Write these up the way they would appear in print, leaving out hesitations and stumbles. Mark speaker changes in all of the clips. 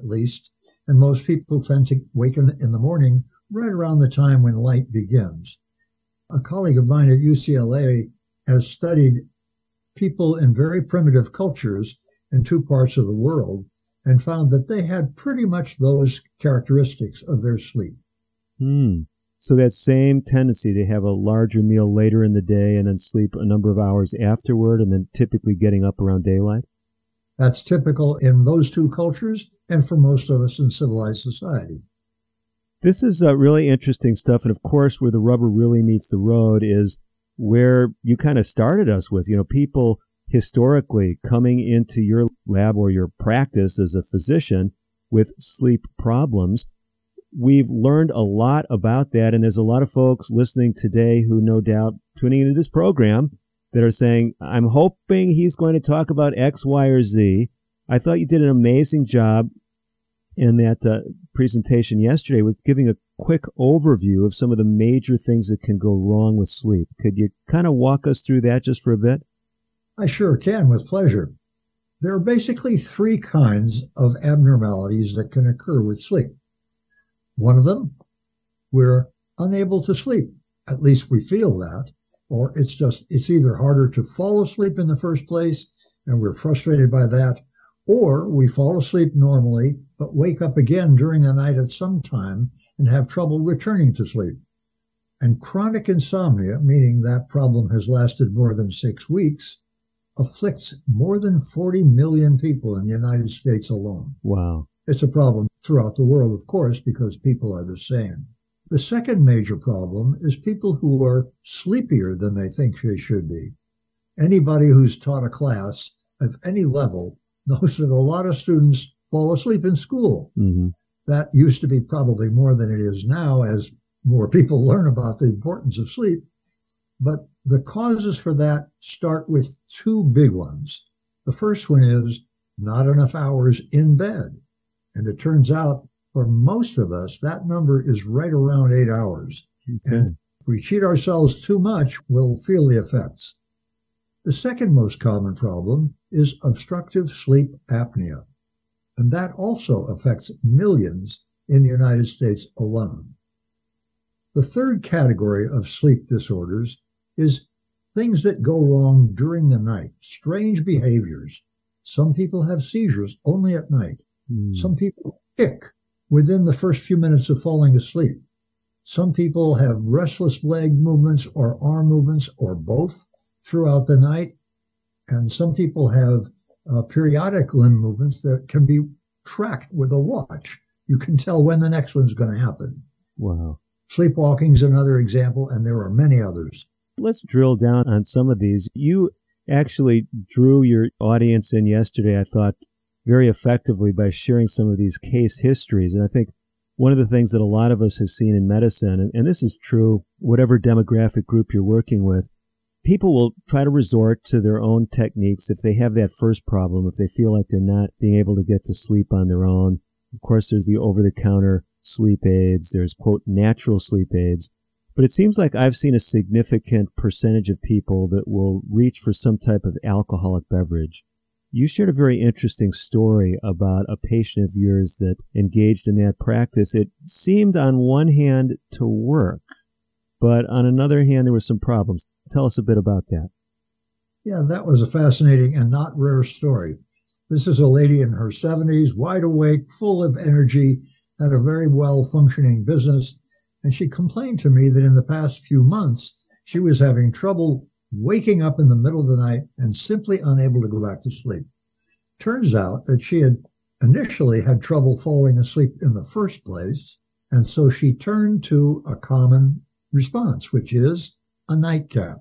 Speaker 1: at least, and most people tend to wake in the morning right around the time when light begins. A colleague of mine at UCLA has studied people in very primitive cultures in two parts of the world and found that they had pretty much those characteristics of their sleep.
Speaker 2: So that same tendency to have a larger meal later in the day and then sleep a number of hours afterward and then typically getting up around daylight?
Speaker 1: That's typical in those two cultures and for most of us in civilized society.
Speaker 2: This is really interesting stuff. And of course, where the rubber really meets the road is where you kind of started us with, people historically coming into your lab or your practice as a physician with sleep problems. We've learned a lot about that, and there's a lot of folks listening today who no doubt tuning into this program that are saying, I'm hoping he's going to talk about X, Y, or Z. I thought you did an amazing job in that presentation yesterday with giving a quick overview of some of the major things that can go wrong with sleep. Could you kind of walk us through that just for a bit?
Speaker 1: I sure can, with pleasure. There are basically three kinds of abnormalities that can occur with sleep. One of them, we're unable to sleep. At least we feel that. Or it's either harder to fall asleep in the first place, and we're frustrated by that, or we fall asleep normally, but wake up again during the night at some time and have trouble returning to sleep. And chronic insomnia, meaning that problem has lasted more than 6 weeks, afflicts more than 40 million people in the United States alone.
Speaker 2: Wow.
Speaker 1: It's a problem throughout the world, of course, because people are the same. The second major problem is people who are sleepier than they think they should be. Anybody who's taught a class of any level knows that a lot of students fall asleep in school.
Speaker 2: Mm-hmm.
Speaker 1: That used to be probably more than it is now as more people learn about the importance of sleep. But the causes for that start with two big ones. The first one is not enough hours in bed. And it turns out for most of us, that number is right around 8 hours.
Speaker 2: Okay.
Speaker 1: And if we cheat ourselves too much, we'll feel the effects. The second most common problem is obstructive sleep apnea. And that also affects millions in the United States alone. The third category of sleep disorders is things that go wrong during the night, strange behaviors. Some people have seizures only at night. Some people kick within the first few minutes of falling asleep. Some people have restless leg movements or arm movements or both throughout the night. And some people have periodic limb movements that can be tracked with a watch. You can tell when the next one's going to happen.
Speaker 2: Wow.
Speaker 1: Sleepwalking is another example, and there are many others.
Speaker 2: Let's drill down on some of these. You actually drew your audience in yesterday, I thought, very effectively by sharing some of these case histories. And I think one of the things that a lot of us have seen in medicine, and this is true, whatever demographic group you're working with, people will try to resort to their own techniques if they have that first problem, if they feel like they're not being able to get to sleep on their own. Of course, there's the over-the-counter sleep aids. There's, quote, natural sleep aids. But it seems like I've seen a significant percentage of people that will reach for some type of alcoholic beverage. You shared a very interesting story about a patient of yours that engaged in that practice. It seemed on one hand to work, but on another hand, there were some problems. Tell us a bit about that.
Speaker 1: Yeah, that was a fascinating and not rare story. This is a lady in her 70s, wide awake, full of energy, had a very well-functioning business, and she complained to me that in the past few months, she was having trouble waking up in the middle of the night and simply unable to go back to sleep. Turns out that she had initially had trouble falling asleep in the first place, and so she turned to a common response, which is a nightcap.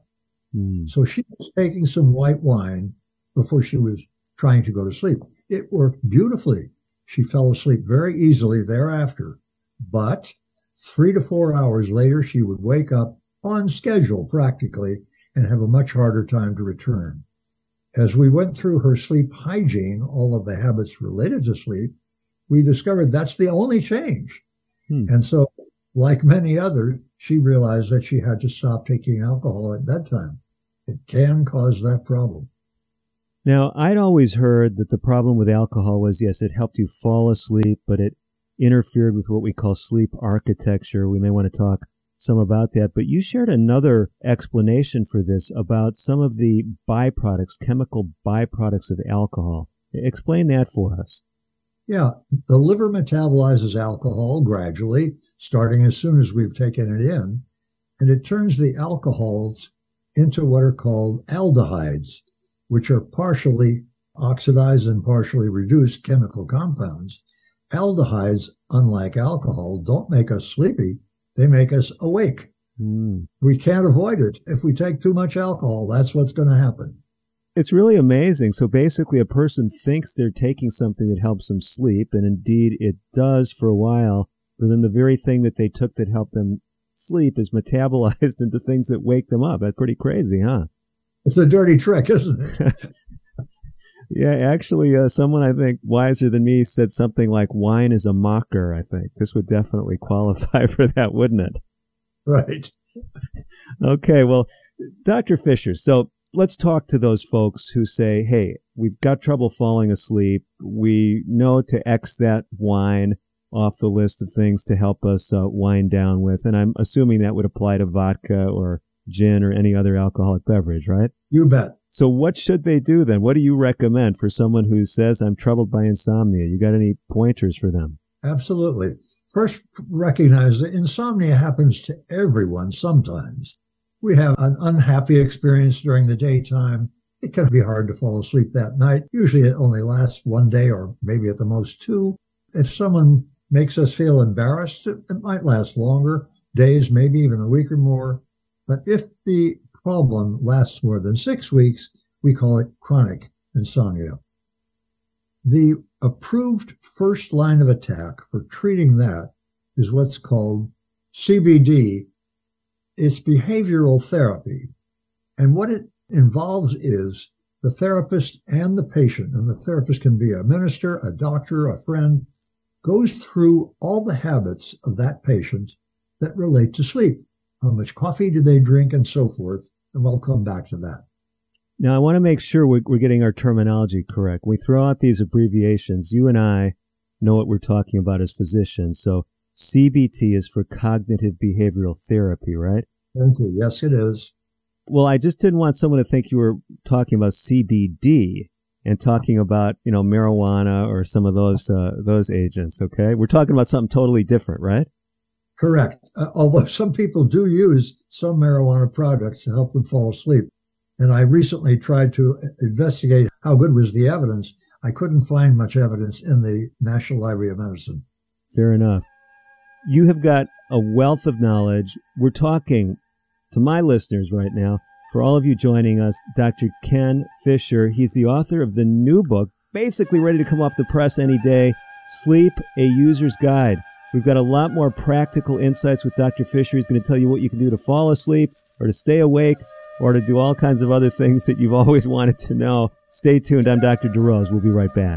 Speaker 1: So she was taking some white wine before she was trying to go to sleep. It worked beautifully. She fell asleep very easily thereafter, but 3 to 4 hours later, she would wake up on schedule practically and have a much harder time to return. As we went through her sleep hygiene, all of the habits related to sleep, we discovered that's the only change. And so, like many others, she realized that she had to stop taking alcohol at bedtime. It can cause that problem.
Speaker 2: Now, I'd always heard that the problem with alcohol was, yes, it helped you fall asleep, but it interfered with what we call sleep architecture. We may want to talk some about that, but you shared another explanation for this about some of the byproducts, chemical byproducts of alcohol. Explain that for us.
Speaker 1: Yeah, the liver metabolizes alcohol gradually, starting as soon as we've taken it in, and it turns the alcohols into what are called aldehydes, which are partially oxidized and partially reduced chemical compounds. Aldehydes, unlike alcohol, don't make us sleepy. They make us awake. We can't avoid it. If we take too much alcohol, that's what's going to happen.
Speaker 2: It's really amazing. So basically, a person thinks they're taking something that helps them sleep, and indeed it does for a while, but then the very thing that they took that helped them sleep is metabolized into things that wake them up. That's pretty crazy, huh?
Speaker 1: It's a dirty trick, isn't it?
Speaker 2: Yeah, actually, someone I think wiser than me said something like wine is a mocker, I think. This would definitely qualify for that, wouldn't it?
Speaker 1: Right.
Speaker 2: Okay, well, Dr. Fisher, so let's talk to those folks who say, hey, we've got trouble falling asleep. We know to X that wine off the list of things to help us wind down with. And I'm assuming that would apply to vodka or gin or any other alcoholic beverage, right?
Speaker 1: You bet.
Speaker 2: So what should they do then? What do you recommend for someone who says, I'm troubled by insomnia? You got any pointers for them?
Speaker 1: Absolutely. First, recognize that insomnia happens to everyone sometimes. We have an unhappy experience during the daytime. It can be hard to fall asleep that night. Usually it only lasts one day or maybe at the most two. If someone makes us feel embarrassed, it might last longer, days, maybe even a week or more. But if the problem lasts more than 6 weeks, we call it chronic insomnia. The approved first line of attack for treating that is what's called CBD. It's behavioral therapy. And what it involves is the therapist and the patient, and the therapist can be a minister, a doctor, a friend, goes through all the habits of that patient that relate to sleep. How much coffee do they drink and so forth. And we'll come back to that.
Speaker 2: Now, I want to make sure we're getting our terminology correct. We throw out these abbreviations. You and I know what we're talking about as physicians. So CBT is for cognitive behavioral therapy, right?
Speaker 1: Thank you. Yes, it is.
Speaker 2: Well, I just didn't want someone to think you were talking about CBD and talking about, marijuana or some of those agents, okay? We're talking about something totally different, right?
Speaker 1: Correct. Although some people do use some marijuana products to help them fall asleep. And I recently tried to investigate how good was the evidence. I couldn't find much evidence in the National Library of Medicine.
Speaker 2: Fair enough. You have got a wealth of knowledge. We're talking to my listeners right now. For all of you joining us, Dr. Ken Fisher. He's the author of the new book, basically ready to come off the press any day, Sleep, a User's Guide. We've got a lot more practical insights with Dr. Fisher. He's going to tell you what you can do to fall asleep or to stay awake or to do all kinds of other things that you've always wanted to know. Stay tuned. I'm Dr. DeRose. We'll be right back.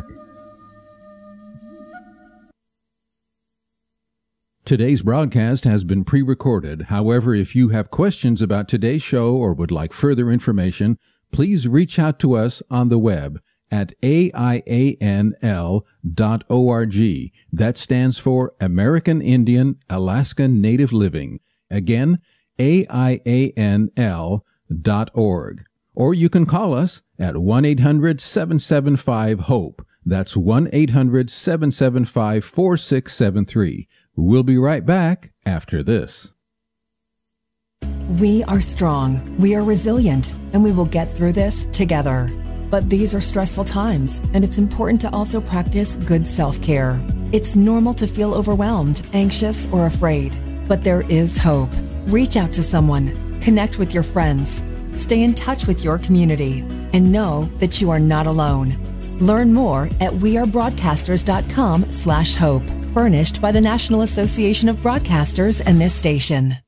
Speaker 3: Today's broadcast has been pre-recorded. However, if you have questions about today's show or would like further information, please reach out to us on the web at AIANL.org. That stands for American Indian Alaska Native Living. Again, AIANL.org. Or you can call us at 1-800-775-HOPE. That's 1-800-775-4673. We'll be right back after this.
Speaker 4: We are strong, we are resilient, and we will get through this together. But these are stressful times, and it's important to also practice good self-care. It's normal to feel overwhelmed, anxious, or afraid, but there is hope. Reach out to someone, connect with your friends, stay in touch with your community, and know that you are not alone. Learn more at wearebroadcasters.com/hope, furnished by the National Association of Broadcasters and this station.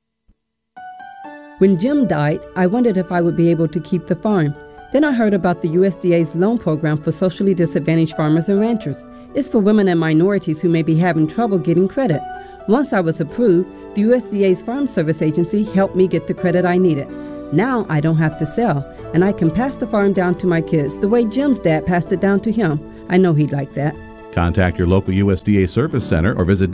Speaker 5: When Jim died, I wondered if I would be able to keep the farm. Then I heard about the USDA's loan program for socially disadvantaged farmers and ranchers. It's for women and minorities who may be having trouble getting credit. Once I was approved, the USDA's Farm Service Agency helped me get the credit I needed. Now I don't have to sell. and I can pass the farm down to my kids the way Jim's dad passed it down to him. I know he'd like that.
Speaker 6: Contact your local USDA Service Center or visit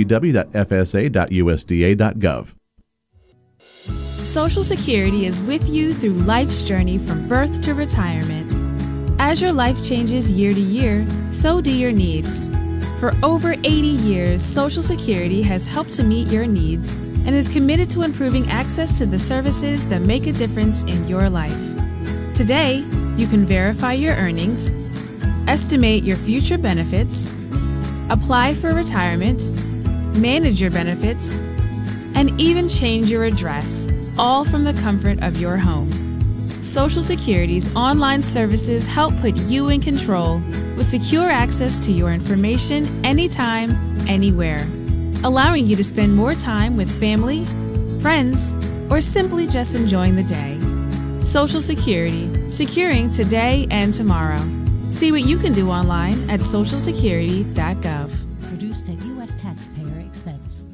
Speaker 6: www.fsa.usda.gov.
Speaker 7: Social Security is with you through life's journey from birth to retirement. As your life changes year to year, so do your needs. For over 80 years, Social Security has helped to meet your needs and is committed to improving access to the services that make a difference in your life. Today, you can verify your earnings, estimate your future benefits, apply for retirement, manage your benefits, and even change your address, all from the comfort of your home. Social Security's online services help put you in control with secure access to your information anytime, anywhere, allowing you to spend more time with family, friends, or simply just enjoying the day. Social Security, securing today and tomorrow. See what you can do online at socialsecurity.gov.
Speaker 8: Produced at U.S. taxpayer expense.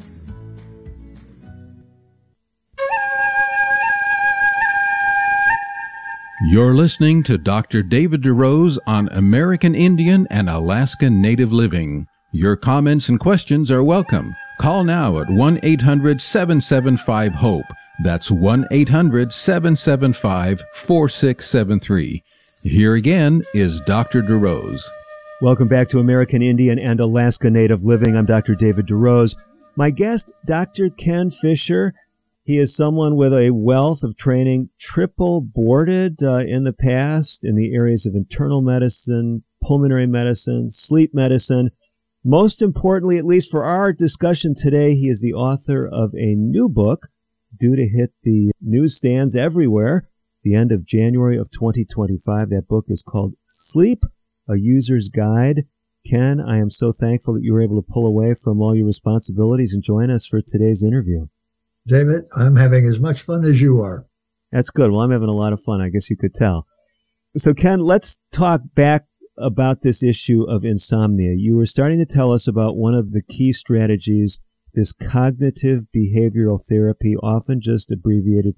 Speaker 3: You're listening to Dr. David DeRose on American Indian and Alaska Native Living. Your comments and questions are welcome. Call now at 1-800-775-HOPE. That's 1-800-775-4673. Here again is Dr. DeRose.
Speaker 2: Welcome back to American Indian and Alaska Native Living. I'm Dr. David DeRose. My guest, Dr. Ken Fisher. He is someone with a wealth of training, triple boarded in the past in the areas of internal medicine, pulmonary medicine, sleep medicine. Most importantly, at least for our discussion today, he is the author of a new book due to hit the newsstands everywhere the end of January of 2025. That book is called Sleep, A User's Guide. Ken, I am so thankful that you were able to pull away from all your responsibilities and join us for today's interview.
Speaker 1: David, I'm having as much fun as you are.
Speaker 2: That's good. Well, I'm having a lot of fun, I guess you could tell. So, Ken, let's talk back about this issue of insomnia. You were starting to tell us about one of the key strategies, this cognitive behavioral therapy, often just abbreviated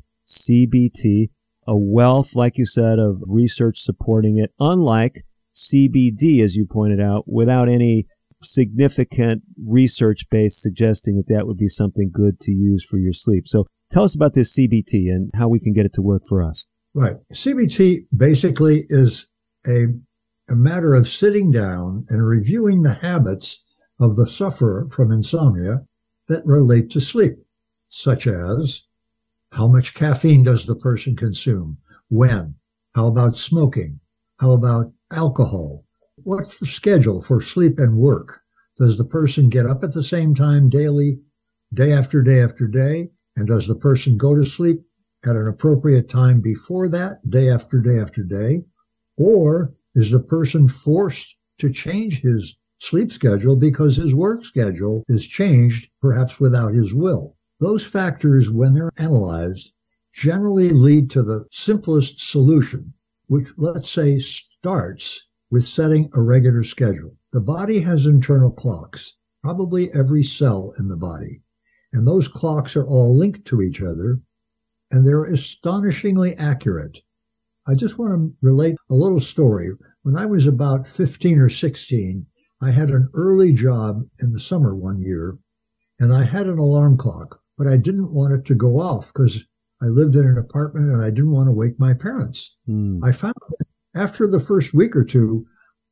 Speaker 2: CBT, a wealth, like you said, of research supporting it, unlike CBD, as you pointed out, without any significant research base suggesting that that would be something good to use for your sleep. So tell us about this CBT and how we can get it to work for us.
Speaker 1: Right. CBT basically is a matter of sitting down and reviewing the habits of the sufferer from insomnia that relate to sleep, such as how much caffeine does the person consume? When? How about smoking? How about alcohol? What's the schedule for sleep and work? Does the person get up at the same time daily, day after day after day? And does the person go to sleep at an appropriate time before that, day after day after day? Or is the person forced to change his sleep schedule because his work schedule is changed, perhaps without his will? Those factors, when they're analyzed, generally lead to the simplest solution, which, let's say, starts with setting a regular schedule. The body has internal clocks, probably every cell in the body, and those clocks are all linked to each other, and they're astonishingly accurate. I just want to relate a little story. When I was about 15 or 16, I had an early job in the summer one year, and I had an alarm clock, but I didn't want it to go off because I lived in an apartment and I didn't want to wake my parents. I found that after the first week or two,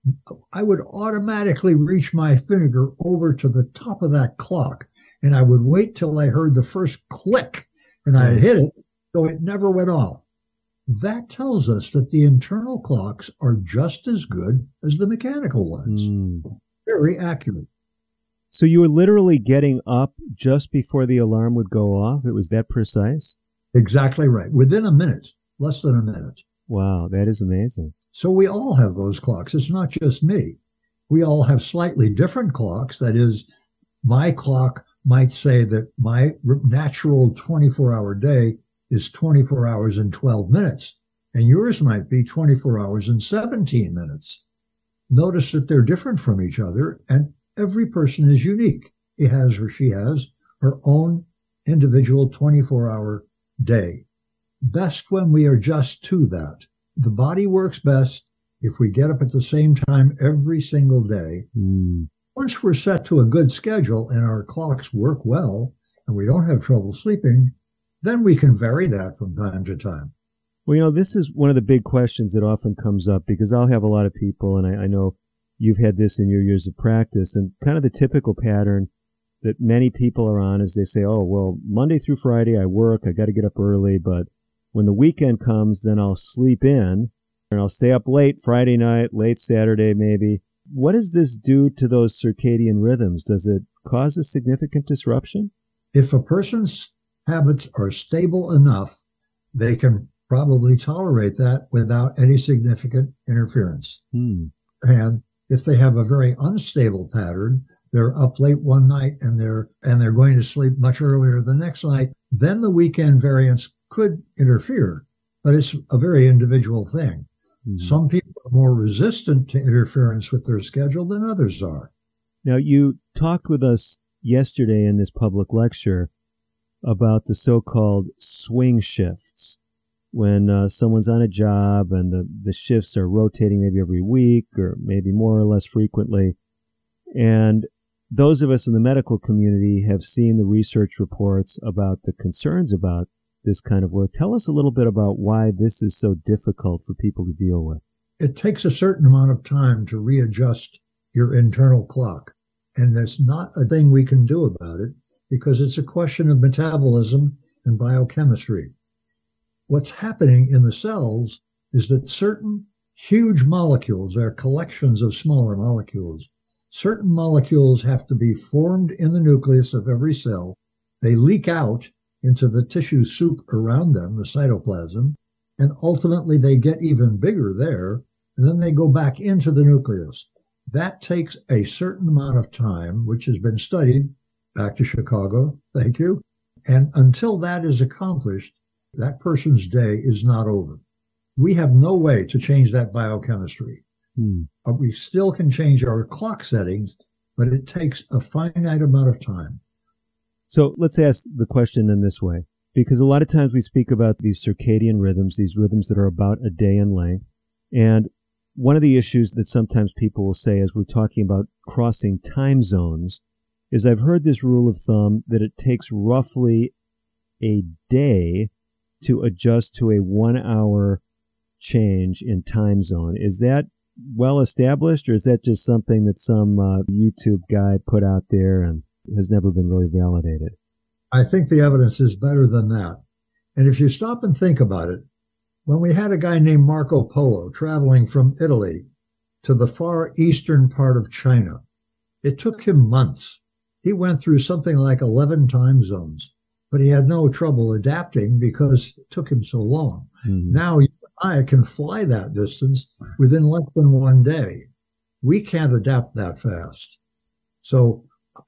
Speaker 1: I would automatically reach my finger over to the top of that clock, and I would wait till I heard the first click, and I hit it, so it never went off. That tells us that the internal clocks are just as good as the mechanical ones. Very accurate.
Speaker 2: So you were literally getting up just before the alarm would go off? It was that precise?
Speaker 1: Exactly right. Within a minute, less than a minute.
Speaker 2: Wow, that is amazing.
Speaker 1: So we all have those clocks. It's not just me. We all have slightly different clocks. That is, my clock might say that my natural 24-hour day is 24 hours and 12 minutes, and yours might be 24 hours and 17 minutes. Notice that they're different from each other, and every person is unique. He has or she has her own individual 24-hour day. best when we adjust to that. The body works best if we get up at the same time every single day. Once we're set to a good schedule and our clocks work well and we don't have trouble sleeping, then we can vary that from time to time.
Speaker 2: Well, this is one of the big questions that often comes up, because I'll have a lot of people, and I know you've had this in your years of practice, and kind of the typical pattern that many people are on is they say, oh, well, Monday through Friday I work, I got to get up early, but when the weekend comes, then I'll sleep in, and I'll stay up late Friday night, late Saturday maybe. What does this do to those circadian rhythms? Does it cause a significant disruption?
Speaker 1: If a person's habits are stable enough, they can probably tolerate that without any significant interference. And if they have a very unstable pattern, they're up late one night and they're going to sleep much earlier the next night, then the weekend variance could interfere. But it's a very individual thing. Some people are more resistant to interference with their schedule than others are.
Speaker 2: Now, you talked with us yesterday in this public lecture about the so-called swing shifts, when someone's on a job and the shifts are rotating maybe every week or maybe more or less frequently. And those of us in the medical community have seen the research reports about the concerns about this kind of work. Tell us a little bit about why this is so difficult for people to deal with.
Speaker 1: It takes a certain amount of time to readjust your internal clock. And there's not a thing we can do about it because it's a question of metabolism and biochemistry. What's happening in the cells is that certain huge molecules, they're collections of smaller molecules, certain molecules have to be formed in the nucleus of every cell. They leak out into the tissue soup around them, the cytoplasm, and ultimately they get even bigger there, and then they go back into the nucleus. That takes a certain amount of time, which has been studied, back to Chicago, thank you, and until that is accomplished, that person's day is not over. We have no way to change that biochemistry. We still can change our clock settings, but it takes a finite amount of time.
Speaker 2: So let's ask the question in this way, because a lot of times we speak about these circadian rhythms, these rhythms that are about a day in length. And one of the issues that sometimes people will say as we're talking about crossing time zones is I've heard this rule of thumb that it takes roughly a day to adjust to a 1 hour change in time zone. Is that well established, or is that just something that some YouTube guy put out there and has never been really validated?
Speaker 1: I think the evidence is better than that. And if you stop and think about it, when we had a guy named Marco Polo traveling from Italy to the far eastern part of China, it took him months. He went through something like 11 time zones, but he had no trouble adapting because it took him so long. Now you and I can fly that distance within less than 1 day. We can't adapt that fast. So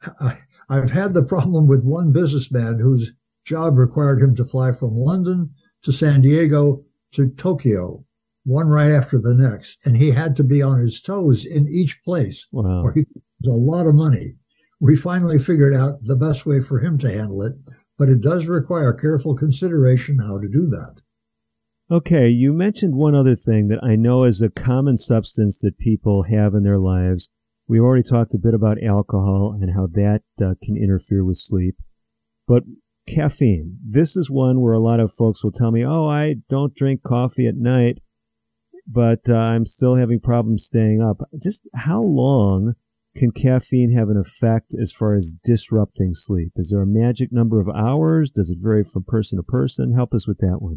Speaker 1: I've had the problem with one businessman whose job required him to fly from London to San Diego to Tokyo, one right after the next. And he had to be on his toes in each place.
Speaker 2: Wow.
Speaker 1: Or he was a lot of money. We finally figured out the best way for him to handle it, but it does require careful consideration how to do that.
Speaker 2: Okay, you mentioned one other thing that I know is a common substance that people have in their lives. We already talked a bit about alcohol and how that can interfere with sleep. But caffeine, this is one where a lot of folks will tell me, oh, I don't drink coffee at night, but I'm still having problems staying up. Just how long can caffeine have an effect as far as disrupting sleep? Is there a magic number of hours? Does it vary from person to person? Help us with that one.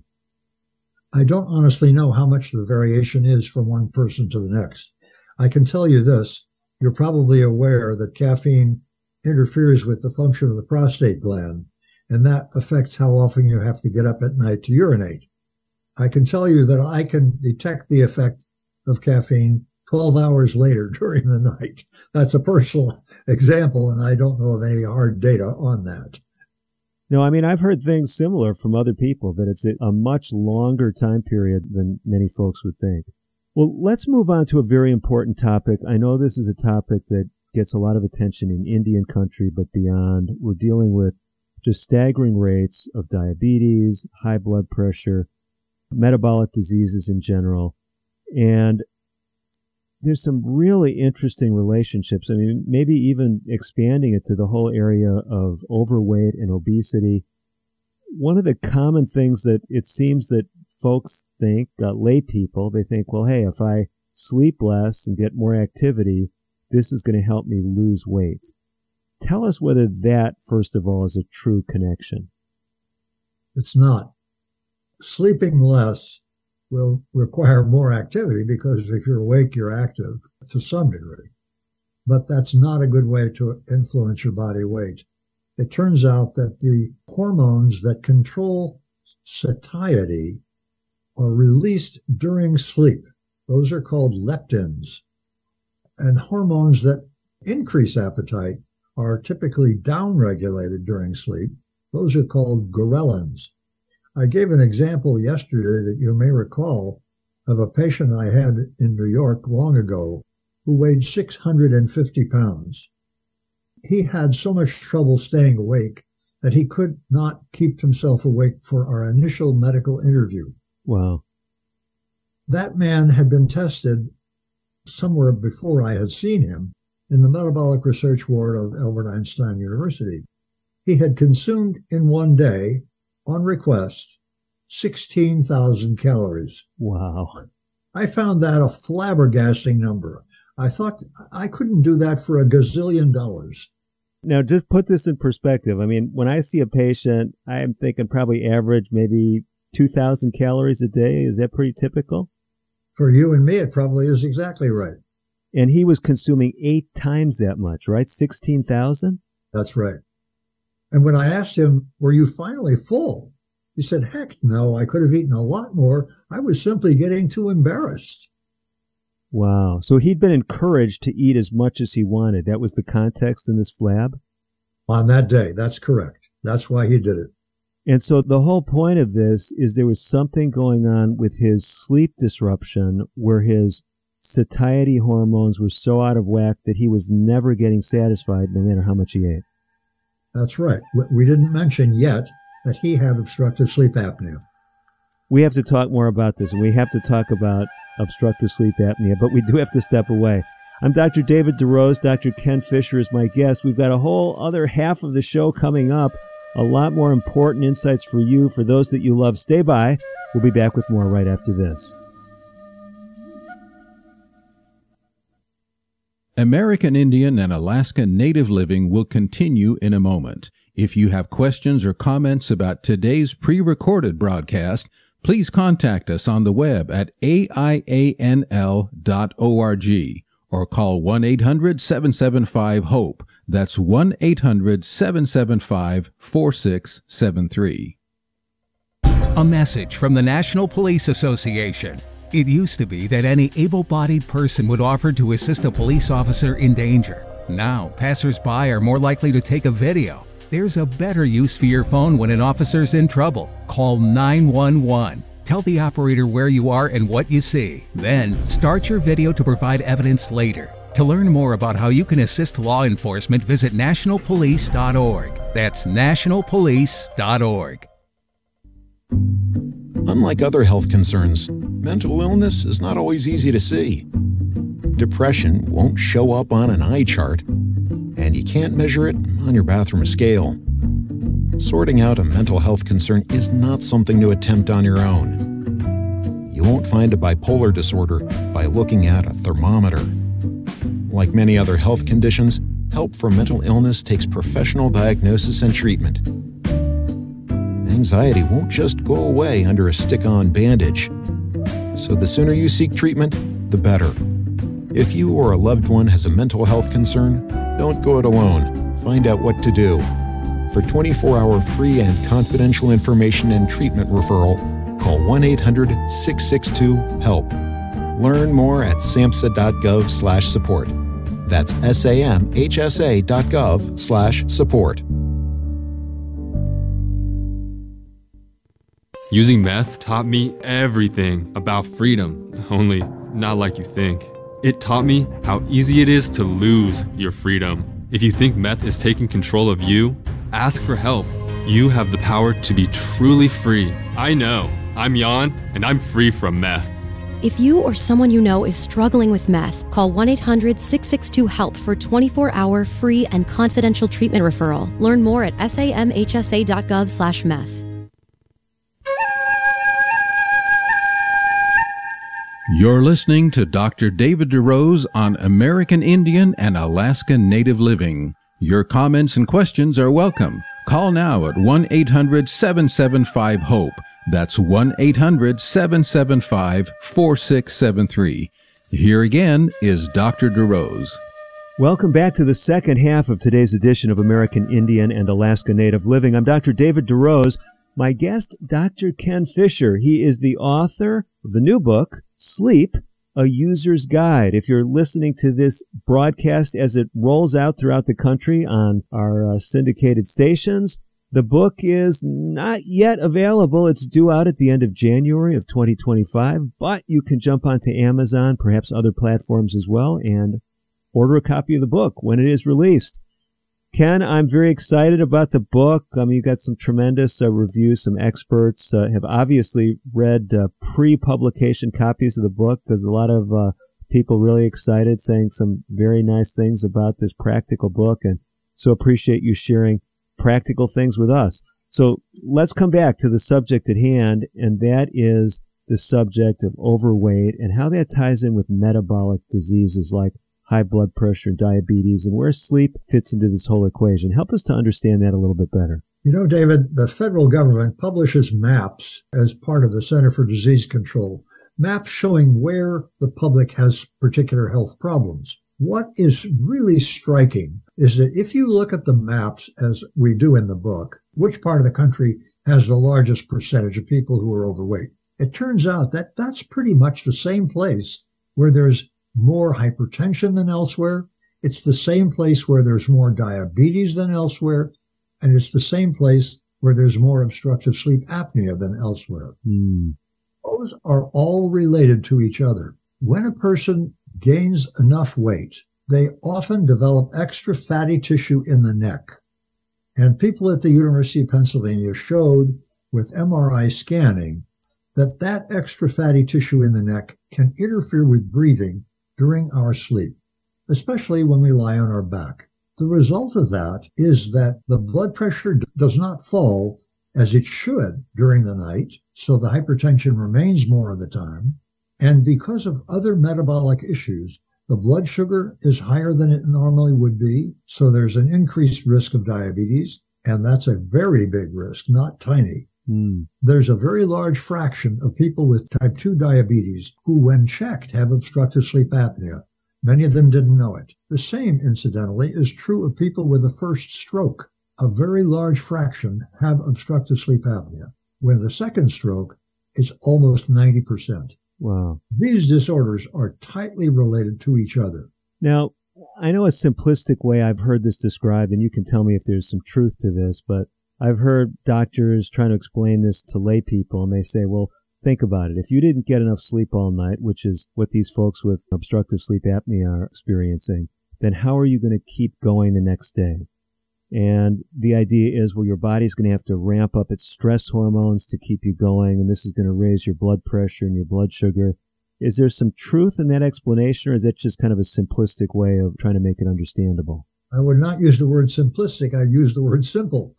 Speaker 1: I don't honestly know how much the variation is from one person to the next. I can tell you this. You're probably aware that caffeine interferes with the function of the prostate gland, and that affects how often you have to get up at night to urinate. I can tell you that I can detect the effect of caffeine 12 hours later during the night. That's a personal example, and I don't know of any hard data on that.
Speaker 2: No, I mean, I've heard things similar from other people, that it's a much longer time period than many folks would think. Well, let's move on to a very important topic. I know this is a topic that gets a lot of attention in Indian country, but beyond. We're dealing with just staggering rates of diabetes, high blood pressure, metabolic diseases in general. And there's some really interesting relationships. I mean, maybe even expanding it to the whole area of overweight and obesity. One of the common things that it seems that folks think, lay people, they think, well, hey, if I sleep less and get more activity, this is going to help me lose weight. Tell us whether that, first of all, is a true connection.
Speaker 1: It's not. Sleeping less will require more activity because if you're awake, you're active to some degree. But that's not a good way to influence your body weight. It turns out that the hormones that control satiety are released during sleep. Those are called leptins. And hormones that increase appetite are typically downregulated during sleep. Those are called ghrelins. I gave an example yesterday that you may recall of a patient I had in New York long ago who weighed 650 pounds. He had so much trouble staying awake that he could not keep himself awake for our initial medical interview.
Speaker 2: Wow.
Speaker 1: That man had been tested somewhere before I had seen him in the metabolic research ward of Albert Einstein University. He had consumed in one day, on request, 16,000 calories.
Speaker 2: Wow.
Speaker 1: I found that a flabbergasting number. I thought I couldn't do that for $1 gazillion.
Speaker 2: Now, just put this in perspective. I mean, when I see a patient, I'm thinking probably average maybe 2,000 calories a day. Is that pretty typical?
Speaker 1: For you and me, it probably is exactly right.
Speaker 2: And he was consuming 8 times that much, right? 16,000?
Speaker 1: That's right. And when I asked him, were you finally full? He said, heck no, I could have eaten a lot more. I was simply getting too embarrassed.
Speaker 2: Wow. So he'd been encouraged to eat as much as he wanted. That was the context in this flab?
Speaker 1: On that day, that's correct. That's why he did it.
Speaker 2: And so the whole point of this is there was something going on with his sleep disruption where his satiety hormones were so out of whack that he was never getting satisfied no matter how much he ate.
Speaker 1: That's right. We didn't mention yet that he had obstructive sleep apnea.
Speaker 2: We have to talk more about this, and we have to talk about obstructive sleep apnea, but we do have to step away. I'm Dr. David DeRose. Dr. Ken Fisher is my guest. We've got a whole other half of the show coming up. A lot more important insights for you, for those that you love. Stay by. We'll be back with more right after this.
Speaker 3: American Indian and Alaska Native Living will continue in a moment. If you have questions or comments about today's pre-recorded broadcast, please contact us on the web at aianl.org or call 1-800-775-HOPE. That's 1-800-775-4673.
Speaker 9: A message from the National Police Association. It used to be that any able-bodied person would offer to assist a police officer in danger. Now, passers-by are more likely to take a video. There's a better use for your phone when an officer's in trouble. Call 911. Tell the operator where you are and what you see. Then, start your video to provide evidence later. To learn more about how you can assist law enforcement, visit nationalpolice.org. That's nationalpolice.org.
Speaker 10: Unlike other health concerns, mental illness is not always easy to see. Depression won't show up on an eye chart, and you can't measure it on your bathroom scale. Sorting out a mental health concern is not something to attempt on your own. You won't find a bipolar disorder by looking at a thermometer. Like many other health conditions, help for mental illness takes professional diagnosis and treatment. Anxiety won't just go away under a stick-on bandage. So the sooner you seek treatment, the better. If you or a loved one has a mental health concern, don't go it alone. Find out what to do. For 24-hour free and confidential information and treatment referral, call 1-800-662-HELP. Learn more at samhsa.gov/support. That's samhsa.gov/support.
Speaker 11: Using meth taught me everything about freedom, only not like you think. It taught me how easy it is to lose your freedom. If you think meth is taking control of you, ask for help. You have the power to be truly free. I know. I'm Jan, and I'm free from meth.
Speaker 12: If you or someone you know is struggling with meth, call 1-800-662-HELP for 24-hour free and confidential treatment referral. Learn more at samhsa.gov/meth.
Speaker 3: You're listening to Dr. David DeRose on American Indian and Alaska Native Living. Your comments and questions are welcome. Call now at 1-800-775-HOPE. That's 1-800-775-4673. Here again is Dr. DeRose.
Speaker 2: Welcome back to the second half of today's edition of American Indian and Alaska Native Living. I'm Dr. David DeRose. My guest, Dr. Ken Fisher. He is the author of the new book, Sleep, A User's Guide. If you're listening to this broadcast as it rolls out throughout the country on our syndicated stations, the book is not yet available. It's due out at the end of January of 2025, but you can jump onto Amazon, perhaps other platforms as well, and order a copy of the book when it is released. Ken, I'm very excited about the book. You got some tremendous reviews. Some experts have obviously read pre-publication copies of the book. There's a lot of people really excited, saying some very nice things about this practical book, and so appreciate you sharing practical things with us. So let's come back to the subject at hand, and that is the subject of overweight and how that ties in with metabolic diseases like high blood pressure and diabetes, and where sleep fits into this whole equation. Help us to understand that a little bit better.
Speaker 1: You know, David, the federal government publishes maps as part of the Center for Disease Control, maps showing where the public has particular health problems. What is really striking is that if you look at the maps, as we do in the book, which part of the country has the largest percentage of people who are overweight, it turns out that that's pretty much the same place where there's more hypertension than elsewhere. It's the same place where there's more diabetes than elsewhere. And it's the same place where there's more obstructive sleep apnea than elsewhere. Those are all related to each other. When a person gains enough weight, they often develop extra fatty tissue in the neck. And people at the University of Pennsylvania showed with MRI scanning that that extra fatty tissue in the neck can interfere with breathing during our sleep, especially when we lie on our back. The result of that is that the blood pressure does not fall as it should during the night, so the hypertension remains more of the time. And because of other metabolic issues, the blood sugar is higher than it normally would be, so there's an increased risk of diabetes, and that's a very big risk, not tiny. There's a very large fraction of people with type 2 diabetes who, when checked, have obstructive sleep apnea. Many of them didn't know it. The same, incidentally, is true of people with a first stroke. A very large fraction have obstructive sleep apnea. With the second stroke, it's almost 90%.
Speaker 2: Wow.
Speaker 1: These disorders are tightly related to each other.
Speaker 2: Now, I know a simplistic way I've heard this described, and you can tell me if there's some truth to this, but I've heard doctors trying to explain this to lay people, and they say, well, think about it. If you didn't get enough sleep all night, which is what these folks with obstructive sleep apnea are experiencing, then how are you going to keep going the next day? And the idea is, well, your body's going to have to ramp up its stress hormones to keep you going, and this is going to raise your blood pressure and your blood sugar. Is there some truth in that explanation, or is that just kind of a simplistic way of trying to make it understandable?
Speaker 1: I would not use the word simplistic. I'd use the word simple.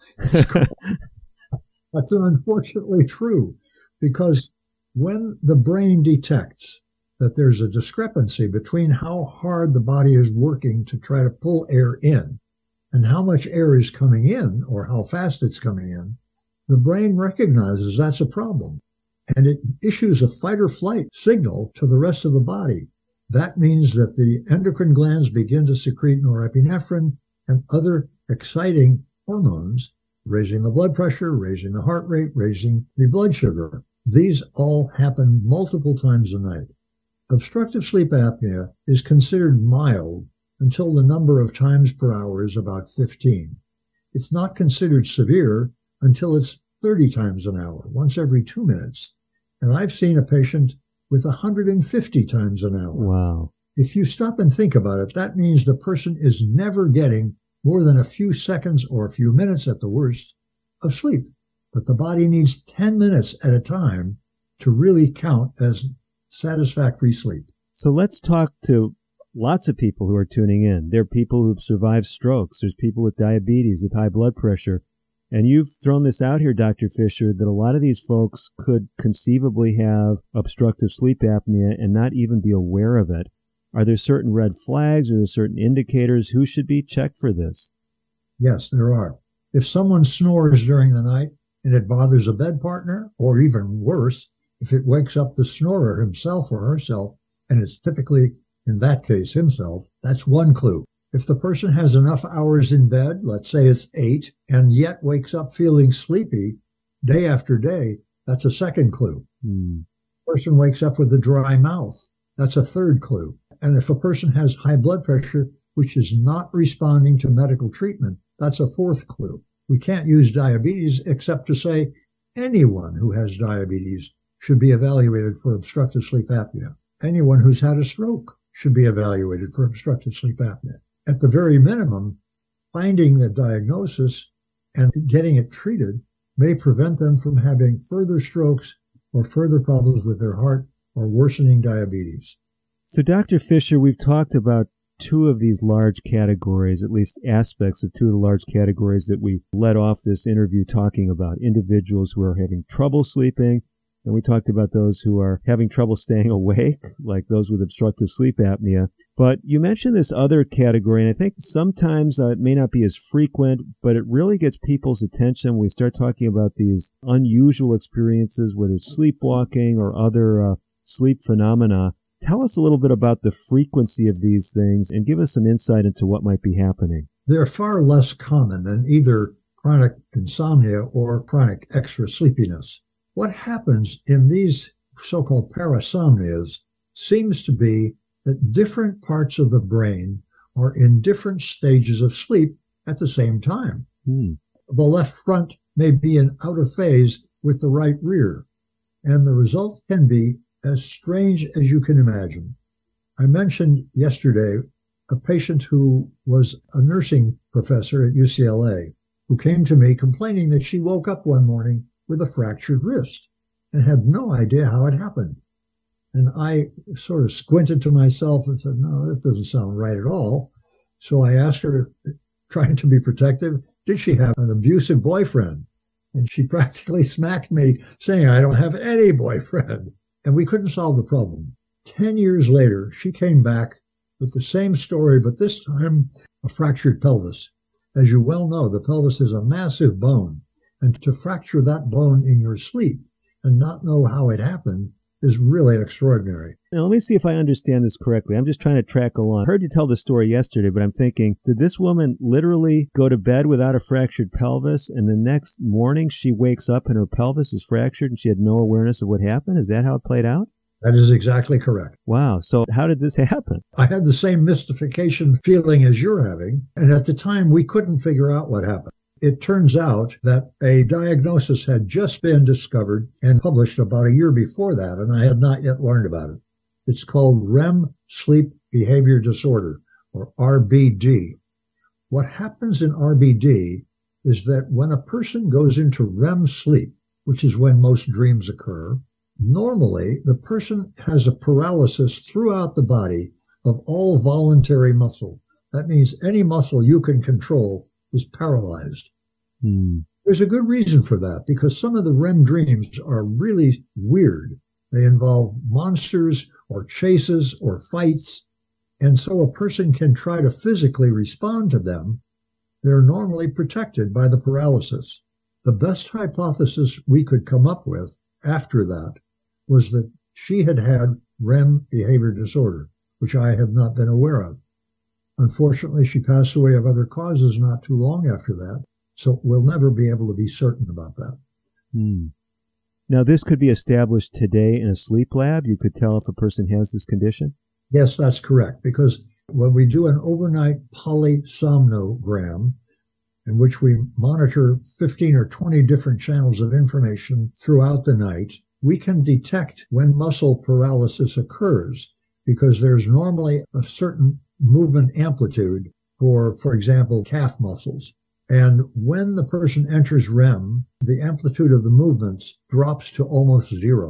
Speaker 1: That's unfortunately true, because when the brain detects that there's a discrepancy between how hard the body is working to try to pull air in and how much air is coming in or how fast it's coming in, the brain recognizes that's a problem. And it issues a fight or flight signal to the rest of the body. That means that the endocrine glands begin to secrete norepinephrine and other exciting hormones, raising the blood pressure, raising the heart rate, raising the blood sugar. These all happen multiple times a night. Obstructive sleep apnea is considered mild until the number of times per hour is about 15. It's not considered severe until it's 30 times an hour, once every 2 minutes. And I've seen a patient with 150 times an hour.
Speaker 2: Wow.
Speaker 1: If you stop and think about it, that means the person is never getting more than a few seconds or a few minutes at the worst of sleep. But the body needs 10 minutes at a time to really count as satisfactory sleep.
Speaker 2: So let's talk to lots of people who are tuning in. There are people who've survived strokes. There's people with diabetes, with high blood pressure. And you've thrown this out here, Dr. Fisher, that a lot of these folks could conceivably have obstructive sleep apnea and not even be aware of it. Are there certain red flags? Are there certain indicators? Who should be checked for this?
Speaker 1: Yes, there are. If someone snores during the night and it bothers a bed partner, or even worse, if it wakes up the snorer himself or herself, and it's typically, in that case, himself, that's one clue. If the person has enough hours in bed, let's say it's 8, and yet wakes up feeling sleepy day after day, that's a second clue. Person wakes up with a dry mouth, that's a third clue. And if a person has high blood pressure, which is not responding to medical treatment, that's a fourth clue. We can't use diabetes except to say anyone who has diabetes should be evaluated for obstructive sleep apnea. Anyone who's had a stroke should be evaluated for obstructive sleep apnea. At the very minimum, finding the diagnosis and getting it treated may prevent them from having further strokes or further problems with their heart or worsening diabetes.
Speaker 2: So, Dr. Fisher, we've talked about two of these large categories, at least aspects of two of the large categories that we led off this interview talking about. Individuals who are having trouble sleeping, and we talked about those who are having trouble staying awake, like those with obstructive sleep apnea. But you mentioned this other category, and I think sometimes it may not be as frequent, but it really gets people's attention when we start talking about these unusual experiences, whether it's sleepwalking or other sleep phenomena. Tell us a little bit about the frequency of these things and give us some insight into what might be happening.
Speaker 1: They're far less common than either chronic insomnia or chronic extra sleepiness. What happens in these so-called parasomnias seems to be that different parts of the brain are in different stages of sleep at the same time. The left front may be in out of phase with the right rear, and the result can be as strange as you can imagine. I mentioned yesterday a patient who was a nursing professor at UCLA who came to me complaining that she woke up one morning with a fractured wrist and had no idea how it happened. And I sort of squinted to myself and said, no, this doesn't sound right at all. So I asked her, trying to be protective, did she have an abusive boyfriend? And she practically smacked me, saying, I don't have any boyfriend. And we couldn't solve the problem. 10 years later, she came back with the same story, but this time a fractured pelvis. As you well know, the pelvis is a massive bone, and to fracture that bone in your sleep and not know how it happened is really extraordinary.
Speaker 2: Now, let me see if I understand this correctly. I'm just trying to track along. I heard you tell the story yesterday, but I'm thinking, did this woman literally go to bed without a fractured pelvis, and the next morning she wakes up and her pelvis is fractured and she had no awareness of what happened? Is that how it played out?
Speaker 1: That is exactly correct.
Speaker 2: Wow. So how did this happen?
Speaker 1: I had the same mystification feeling as you're having, and at the time we couldn't figure out what happened. It turns out that a diagnosis had just been discovered and published about a year before that, and I had not yet learned about it. It's called REM sleep behavior disorder, or RBD. What happens in RBD is that when a person goes into REM sleep, which is when most dreams occur, normally the person has a paralysis throughout the body of all voluntary muscle. That means any muscle you can control is paralyzed. There's a good reason for that, because some of the REM dreams are really weird. They involve monsters or chases or fights, and so a person can try to physically respond to them. They're normally protected by the paralysis. The best hypothesis we could come up with after that was that she had had REM behavior disorder, which I have not been aware of. Unfortunately, she passed away of other causes not too long after that, so we'll never be able to be certain about that.
Speaker 2: Now, this could be established today in a sleep lab? You could tell if a person has this condition?
Speaker 1: Yes, that's correct, because when we do an overnight polysomnogram, in which we monitor 15 or 20 different channels of information throughout the night, we can detect when muscle paralysis occurs, because there's normally a certain movement amplitude for example, calf muscles. And when the person enters REM, the amplitude of the movements drops to almost zero.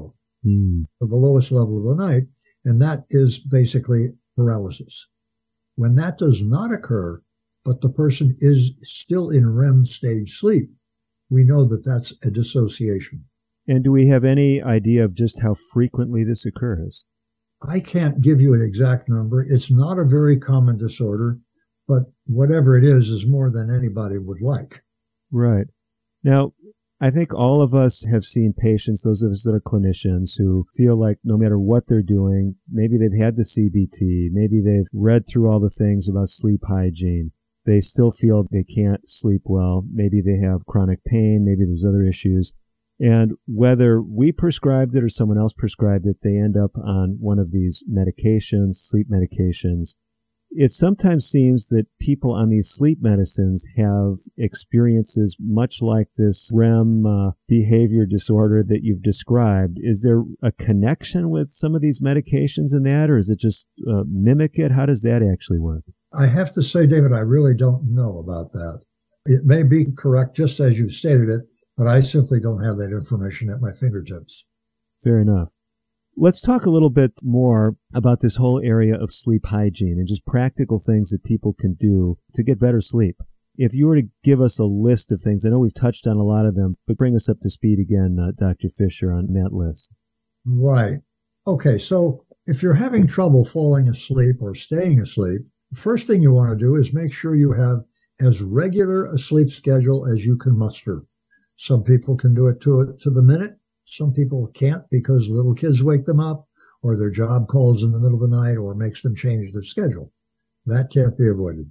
Speaker 1: to the lowest level of the night, and that is basically paralysis. When that does not occur, but the person is still in REM stage sleep, we know that that's a dissociation.
Speaker 2: And do we have any idea of just how frequently this occurs?
Speaker 1: I can't give you an exact number. It's not a very common disorder, but whatever it is more than anybody would like.
Speaker 2: Right. Now, I think all of us have seen patients, those of us that are clinicians, who feel like no matter what they're doing, maybe they've had the CBT, maybe they've read through all the things about sleep hygiene, they still feel they can't sleep well, maybe they have chronic pain, maybe there's other issues. And whether we prescribed it or someone else prescribed it, they end up on one of these medications, sleep medications. It sometimes seems that people on these sleep medicines have experiences much like this REM behavior disorder that you've described. Is there a connection with some of these medications in that, or is it just mimic it? How does that actually work?
Speaker 1: I have to say, David, I really don't know about that. It may be correct just as you've stated it, but I simply don't have that information at my fingertips.
Speaker 2: Fair enough. Let's talk a little bit more about this whole area of sleep hygiene and just practical things that people can do to get better sleep. If you were to give us a list of things, I know we've touched on a lot of them, but bring us up to speed again, Dr. Fisher, on that list.
Speaker 1: Right. Okay, so if you're having trouble falling asleep or staying asleep, the first thing you want to do is make sure you have as regular a sleep schedule as you can muster. Some people can do it to the minute. Some people can't because little kids wake them up or their job calls in the middle of the night or makes them change their schedule. That can't be avoided.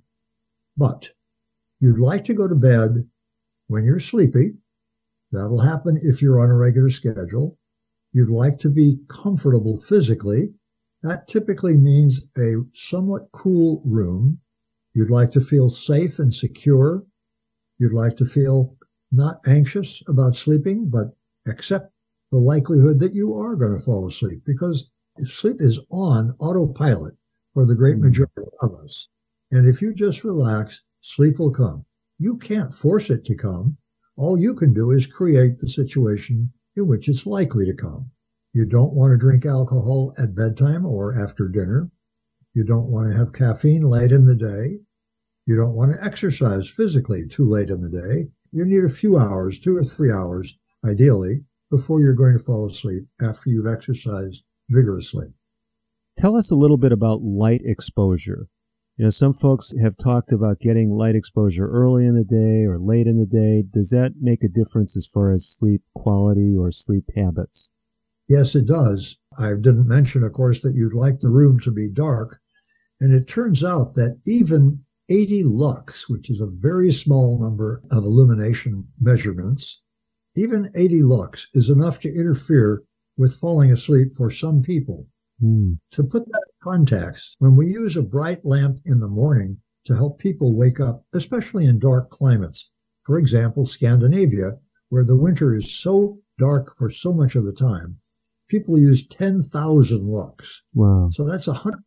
Speaker 1: But you'd like to go to bed when you're sleepy. That'll happen if you're on a regular schedule. You'd like to be comfortable physically. That typically means a somewhat cool room. You'd like to feel safe and secure. You'd like to feel not anxious about sleeping, but accept the likelihood that you are going to fall asleep, because sleep is on autopilot for the great majority of us. And if you just relax, sleep will come. You can't force it to come. All you can do is create the situation in which it's likely to come. You don't want to drink alcohol at bedtime or after dinner. You don't want to have caffeine late in the day. You don't want to exercise physically too late in the day. You need a few hours, 2 or 3 hours, ideally, before you're going to fall asleep after you've exercised vigorously.
Speaker 2: Tell us a little bit about light exposure. You know, some folks have talked about getting light exposure early in the day or late in the day. Does that make a difference as far as sleep quality or sleep habits?
Speaker 1: Yes, it does. I didn't mention, of course, that you'd like the room to be dark. And it turns out that even 80 lux, which is a very small number of illumination measurements, even 80 lux is enough to interfere with falling asleep for some people. To put that in context, when we use a bright lamp in the morning to help people wake up, especially in dark climates, for example, Scandinavia, where the winter is so dark for so much of the time, people use 10,000 lux.
Speaker 2: Wow.
Speaker 1: So that's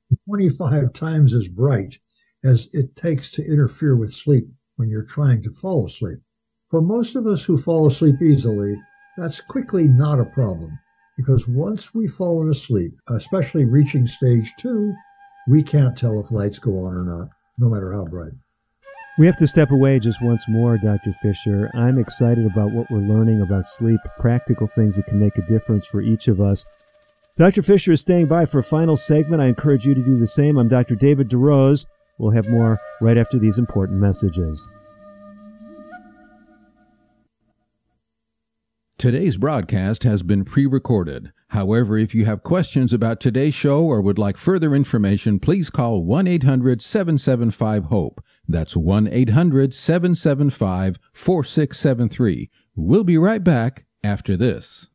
Speaker 1: 125 times as bright as it takes to interfere with sleep when you're trying to fall asleep. For most of us who fall asleep easily, that's quickly not a problem, because once we've fallen asleep, especially reaching stage 2, we can't tell if lights go on or not, no matter how bright.
Speaker 2: We have to step away just once more, Dr. Fisher. I'm excited about what we're learning about sleep, practical things that can make a difference for each of us. Dr. Fisher is staying by for a final segment. I encourage you to do the same. I'm Dr. David DeRose. We'll have more right after these important messages.
Speaker 3: Today's broadcast has been pre-recorded. However, if you have questions about today's show or would like further information, please call 1-800-775-HOPE. That's 1-800-775-4673. We'll be right back after this.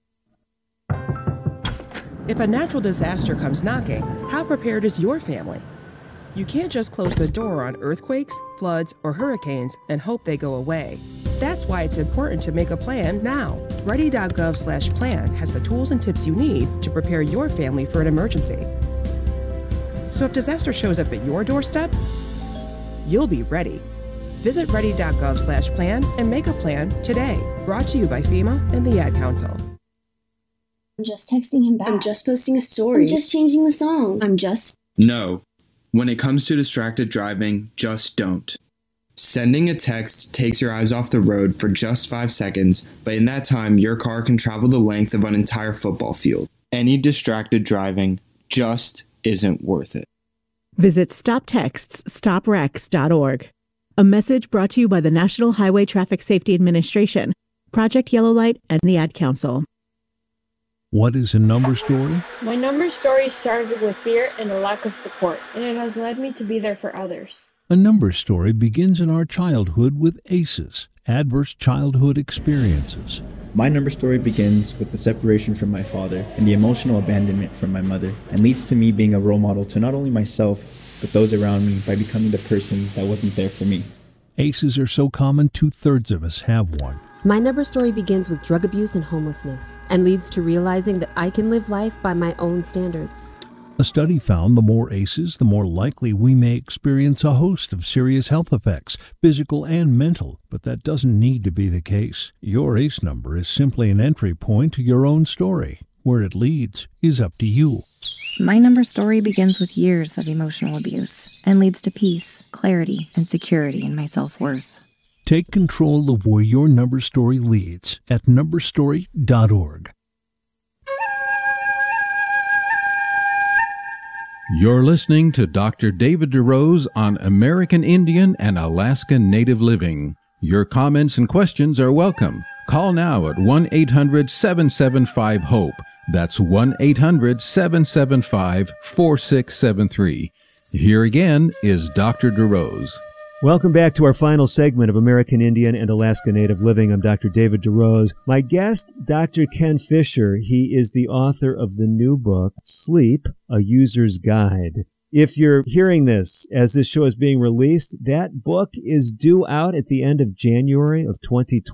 Speaker 13: If a natural disaster comes knocking, how prepared is your family? You can't just close the door on earthquakes, floods, or hurricanes and hope they go away. That's why it's important to make a plan now. Ready.gov/plan has the tools and tips you need to prepare your family for an emergency. So if disaster shows up at your doorstep, you'll be ready. Visit ready.gov/plan and make a plan today. Brought to you by FEMA and the Ad Council.
Speaker 14: I'm just texting him back. I'm just posting a story. I'm just changing the song.
Speaker 15: No. When it comes to distracted driving, just don't. Sending a text takes your eyes off the road for just 5 seconds, but in that time, your car can travel the length of an entire football field. Any distracted driving just isn't worth it.
Speaker 16: Visit StopTextsStopWrecks.org. A message brought to you by the National Highway Traffic Safety Administration, Project Yellow Light, and the Ad Council.
Speaker 17: What is a number story?
Speaker 18: My number story started with fear and a lack of support, and it has led me to be there for others.
Speaker 17: A number story begins in our childhood with ACEs, adverse childhood experiences.
Speaker 19: My number story begins with the separation from my father and the emotional abandonment from my mother, and leads to me being a role model to not only myself, but those around me by becoming the person that wasn't there for me.
Speaker 17: ACEs are so common, 2/3 of us have one.
Speaker 20: My number story begins with drug abuse and homelessness, and leads to realizing that I can live life by my own standards.
Speaker 17: A study found the more ACEs, the more likely we may experience a host of serious health effects, physical and mental, but that doesn't need to be the case. Your ACE number is simply an entry point to your own story. Where it leads is up to you.
Speaker 21: My number story begins with years of emotional abuse and leads to peace, clarity, and security in my self-worth.
Speaker 17: Take control of where your number story leads at numberstory.org.
Speaker 3: You're listening to Dr. David DeRose on American Indian and Alaska Native Living. Your comments and questions are welcome. Call now at 1-800-775-HOPE. That's 1-800-775-4673. Here again is Dr. DeRose.
Speaker 2: Welcome back to our final segment of American Indian and Alaska Native Living. I'm Dr. David DeRose. My guest, Dr. Ken Fisher. He is the author of the new book, Sleep, A User's Guide. If you're hearing this as this show is being released, that book is due out at the end of January of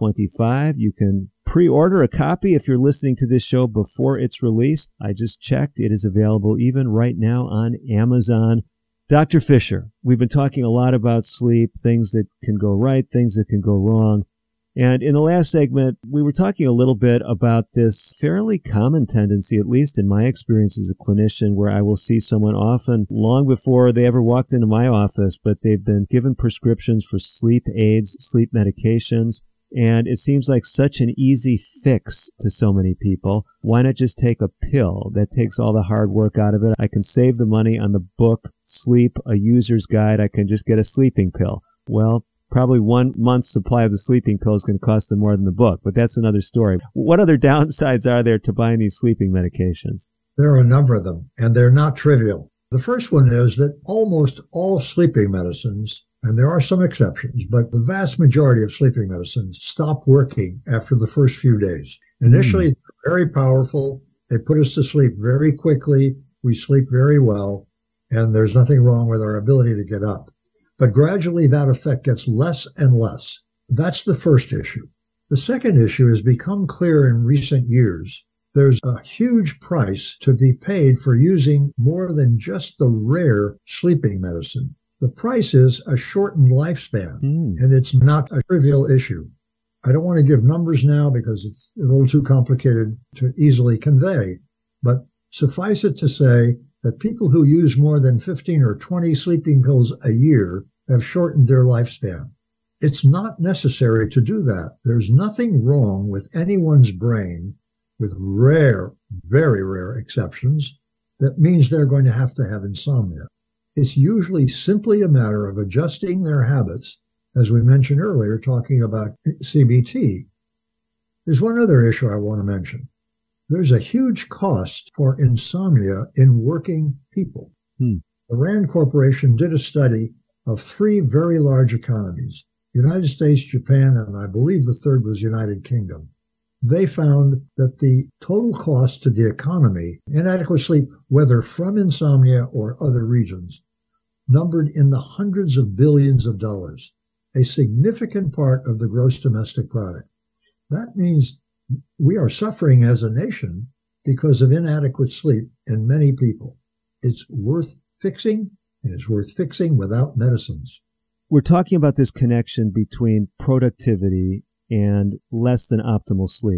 Speaker 2: 2025. You can pre-order a copy if you're listening to this show before it's released. I just checked. It is available even right now on Amazon. Dr. Fisher, we've been talking a lot about sleep, things that can go right, things that can go wrong. And in the last segment, we were talking a little bit about this fairly common tendency, at least in my experience as a clinician, where I will see someone often long before they ever walked into my office, but they've been given prescriptions for sleep aids, sleep medications. And it seems like such an easy fix to so many people. Why not just take a pill that takes all the hard work out of it? I can save the money on the book, Sleep, A User's Guide. I can just get a sleeping pill. Well, probably 1 month's supply of the sleeping pill is going to cost them more than the book, but that's another story. What other downsides are there to buying these sleeping medications?
Speaker 1: There are a number of them, and they're not trivial. The first one is that almost all sleeping medicines, and there are some exceptions, but the vast majority of sleeping medicines stop working after the first few days. Initially, they're very powerful. They put us to sleep very quickly. We sleep very well, and there's nothing wrong with our ability to get up. But gradually, that effect gets less and less. That's the first issue. The second issue has become clear in recent years. There's a huge price to be paid for using more than just the rare sleeping medicine. The price is a shortened lifespan, and it's not a trivial issue. I don't want to give numbers now because it's a little too complicated to easily convey, but suffice it to say that people who use more than 15 or 20 sleeping pills a year have shortened their lifespan. It's not necessary to do that. There's nothing wrong with anyone's brain, with rare, very rare exceptions, that means they're going to have insomnia. It's usually simply a matter of adjusting their habits, as we mentioned earlier, talking about CBT. There's one other issue I want to mention. There's a huge cost for insomnia in working people. The RAND Corporation did a study of 3 very large economies, United States, Japan, and I believe the third was United Kingdom. They found that the total cost to the economy, inadequate sleep, whether from insomnia or other regions, numbered in the hundreds of billions of dollars, a significant part of the gross domestic product. That means we are suffering as a nation because of inadequate sleep in many people. It's worth fixing, and it's worth fixing without medicines.
Speaker 2: We're talking about this connection between productivity and less than optimal sleep.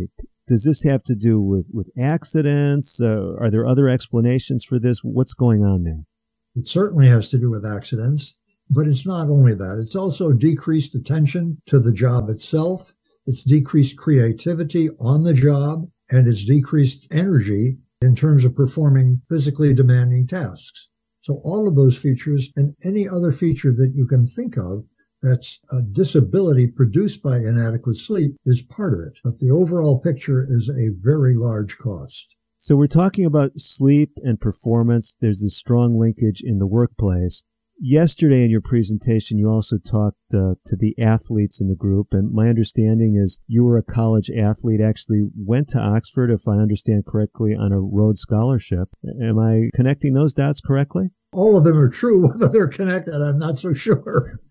Speaker 2: Does this have to do with accidents? Are there other explanations for this? What's going on there?
Speaker 1: It certainly has to do with accidents, but it's not only that. It's also decreased attention to the job itself. It's decreased creativity on the job, and it's decreased energy in terms of performing physically demanding tasks. So all of those features and any other feature that you can think of that's a disability produced by inadequate sleep is part of it. But the overall picture is a very large cost.
Speaker 2: So we're talking about sleep and performance. There's this strong linkage in the workplace. Yesterday in your presentation, you also talked to the athletes in the group, and my understanding is you were a college athlete, actually went to Oxford, if I understand correctly, on a Rhodes Scholarship. Am I connecting those dots correctly?
Speaker 1: All of them are true. Whether they're connected, I'm not so sure.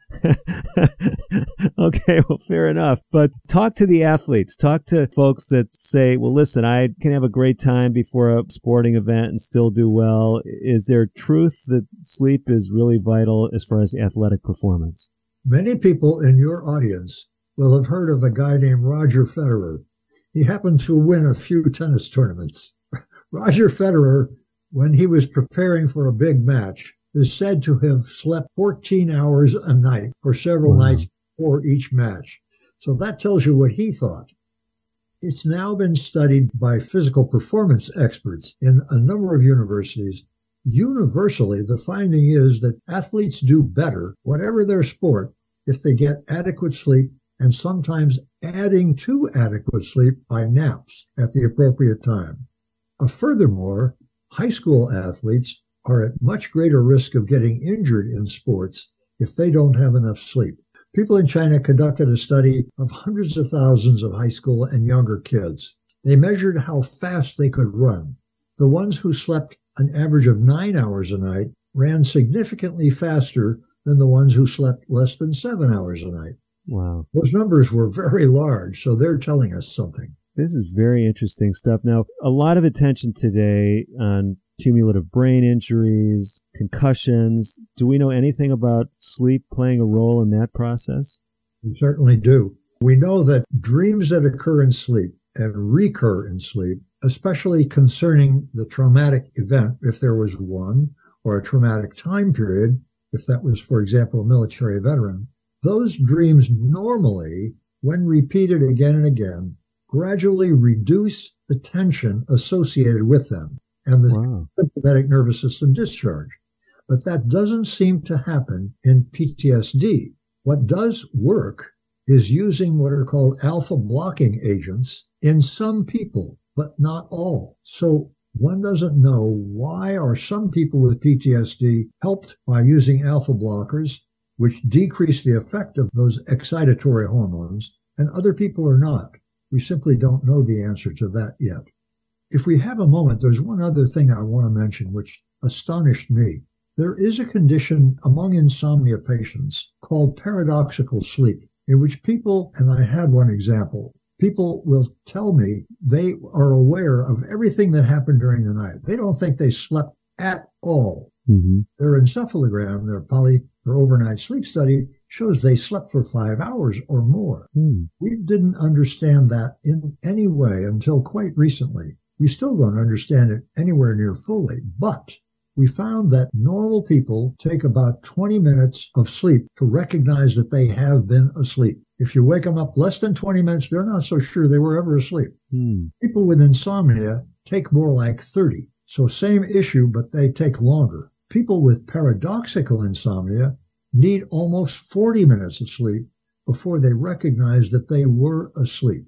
Speaker 2: Okay, well, fair enough. But talk to the athletes. Talk to folks that say, well, listen, I can have a great time before a sporting event and still do well. Is there truth that sleep is really vital as far as athletic performance?
Speaker 1: Many people in your audience will have heard of a guy named Roger Federer. He happened to win a few tennis tournaments. Roger Federer, when he was preparing for a big match, is said to have slept 14 hours a night for several nights before each match. So that tells you what he thought. It's now been studied by physical performance experts in a number of universities. Universally, the finding is that athletes do better, whatever their sport, if they get adequate sleep, and sometimes adding to adequate sleep by naps at the appropriate time. Furthermore, high school athletes are at much greater risk of getting injured in sports if they don't have enough sleep. People in China conducted a study of hundreds of thousands of high school and younger kids. They measured how fast they could run. The ones who slept an average of 9 hours a night ran significantly faster than the ones who slept less than 7 hours a night.
Speaker 2: Wow.
Speaker 1: Those numbers were very large, so they're telling us something.
Speaker 2: This is very interesting stuff. Now, a lot of attention today on cumulative brain injuries, concussions. Do we know anything about sleep playing a role in that process?
Speaker 1: We certainly do. We know that dreams that occur in sleep and recur in sleep, especially concerning the traumatic event, if there was one, or a traumatic time period, if that was, for example, a military veteran, those dreams normally, when repeated again and again, gradually reduce the tension associated with them and the sympathetic nervous system discharge. But that doesn't seem to happen in PTSD. What does work is using what are called alpha blocking agents in some people, but not all. So one doesn't know why are some people with PTSD helped by using alpha blockers, which decrease the effect of those excitatory hormones, and other people are not. We simply don't know the answer to that yet. If we have a moment, there's one other thing I want to mention which astonished me. There is a condition among insomnia patients called paradoxical sleep, in which people, and I had one example, people will tell me they are aware of everything that happened during the night. They don't think they slept at all.
Speaker 2: Mm-hmm.
Speaker 1: Their encephalogram, their overnight sleep study, shows they slept for 5 hours or more. We didn't understand that in any way until quite recently. We still don't understand it anywhere near fully, but we found that normal people take about 20 minutes of sleep to recognize that they have been asleep. If you wake them up less than 20 minutes, they're not so sure they were ever asleep. People with insomnia take more like 30. So same issue, but they take longer. People with paradoxical insomnia need almost 40 minutes of sleep before they recognize that they were asleep.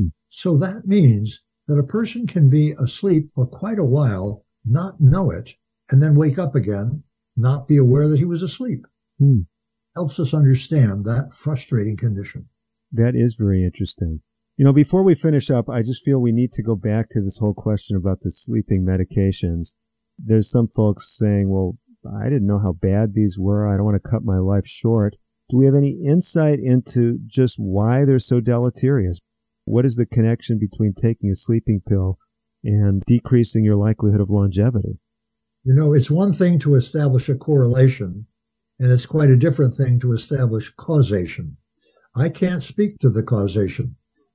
Speaker 1: So that means that a person can be asleep for quite a while, not know it, and then wake up again, not be aware that he was asleep. Helps us understand that frustrating condition.
Speaker 2: That is very interesting. You know, before we finish up, I just feel we need to go back to this whole question about the sleeping medications. There's some folks saying, well, I didn't know how bad these were. I don't want to cut my life short. Do we have any insight into just why they're so deleterious? What is the connection between taking a sleeping pill and decreasing your likelihood of longevity?
Speaker 1: You know, it's one thing to establish a correlation, and it's quite a different thing to establish causation. I can't speak to the causation,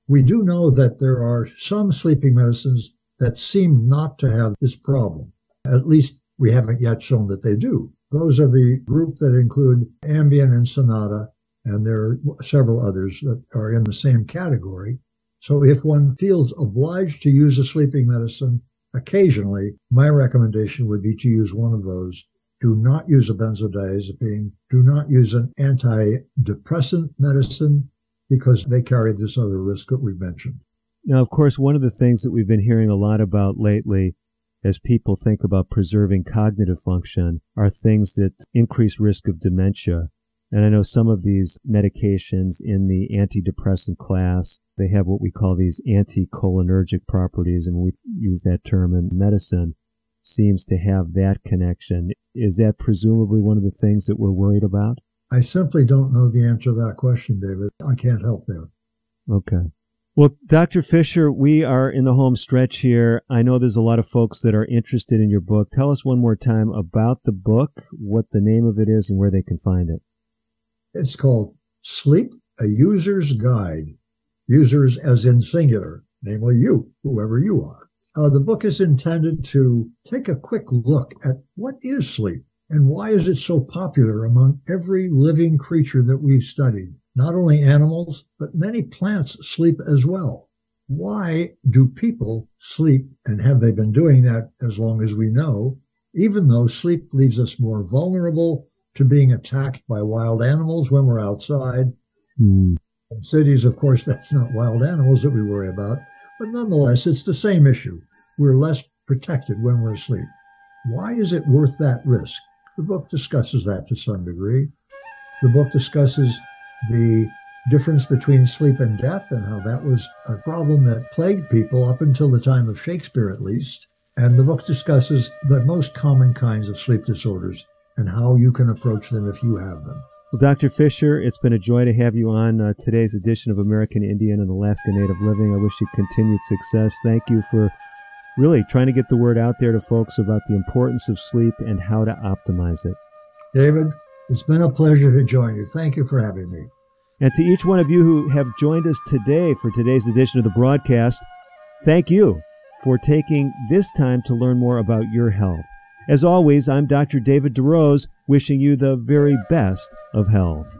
Speaker 1: We do know that there are some sleeping medicines that seem not to have this problem. At least we haven't yet shown that they do. Those are the group that include Ambien and Sonata, and there are several others that are in the same category. So if one feels obliged to use a sleeping medicine occasionally, my recommendation would be to use one of those. Do not use a benzodiazepine. Do not use an antidepressant medicine because they carry this other risk that we've mentioned.
Speaker 2: Now, of course, one of the things that we've been hearing a lot about lately as people think about preserving cognitive function are things that increase risk of dementia. And I know some of these medications in the antidepressant class, they have what we call these anticholinergic properties, and we use that term in medicine, seems to have that connection. Is that presumably one of the things that we're worried about?
Speaker 1: I simply don't know the answer to that question, David. I can't help there.
Speaker 2: Okay. Well, Dr. Fisher, we are in the home stretch here. I know there's a lot of folks that are interested in your book. Tell us one more time about the book, what the name of it is, and where they can find it.
Speaker 1: It's called Sleep, A User's Guide. Users as in singular, namely you, whoever you are. The book is intended to take a quick look at what is sleep and why is it so popular among every living creature that we've studied. Not only animals, but many plants sleep as well. Why do people sleep, and have they been doing that as long as we know, even though sleep leaves us more vulnerable to being attacked by wild animals when we're outside? In cities, of course, that's not wild animals that we worry about, but nonetheless, it's the same issue. We're less protected when we're asleep. Why is it worth that risk? The book discusses that to some degree. The book discusses the difference between sleep and death and how that was a problem that plagued people up until the time of Shakespeare, at least. And the book discusses the most common kinds of sleep disorders and how you can approach them if you have them.
Speaker 2: Well, Dr. Fisher, it's been a joy to have you on today's edition of American Indian and Alaska Native Living. I wish you continued success. Thank you for really trying to get the word out there to folks about the importance of sleep and how to optimize it.
Speaker 1: David, it's been a pleasure to join you. Thank you for having me.
Speaker 2: And to each one of you who have joined us today for today's edition of the broadcast, thank you for taking this time to learn more about your health. As always, I'm Dr. David DeRose, wishing you the very best of health.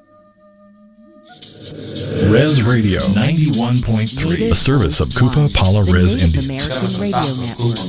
Speaker 4: Res Radio 91.3, a service of Kupa Pala Res Indians.